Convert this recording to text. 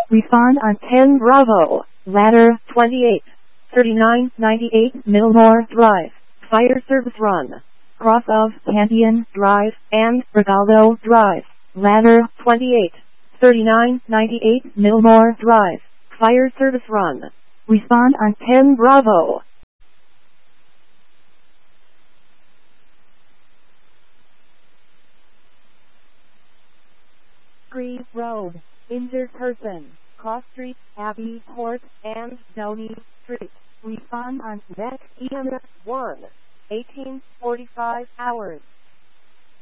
Respond on 10 Bravo, ladder 28, 3998 Millmore Drive, fire service run. Cross of Pantheon Drive and Regaldo Drive, ladder 28, 3998 Millmore Drive, fire service run. Respond on 10 Bravo. Green Road, injured person, Cross Street, Abbey Court, and Downey Street. Respond on VEC EMS 1, 1845 hours.